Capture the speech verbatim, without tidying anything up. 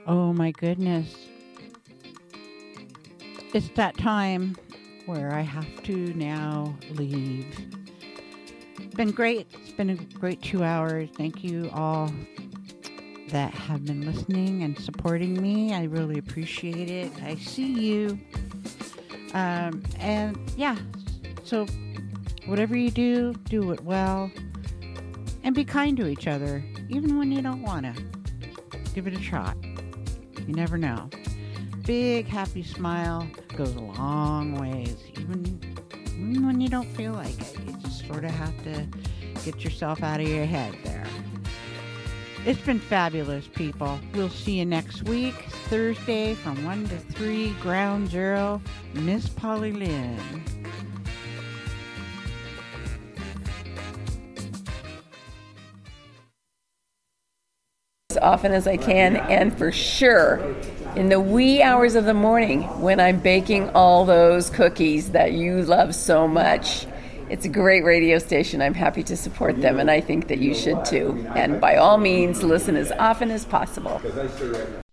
Oh my goodness. It's that time where I have to now leave. It's been great. It's been a great two hours. Thank you all that have been listening and supporting me. I really appreciate it. I see you. Um, and yeah, so whatever you do, do it well. And be kind to each other, even when you don't want to. Give it a shot. You never know. Big happy smile goes a long ways, even, even when you don't feel like it. You just sort of have to get yourself out of your head there. It's been fabulous, people. We'll see you next week, Thursday from one to three, Ground Zero, Miss Polly Lynn. As often as I can, and for sure in the wee hours of the morning when I'm baking all those cookies that you love so much. It's a great radio station. I'm happy to support them, and I think that you should too. And by all means, listen as often as possible.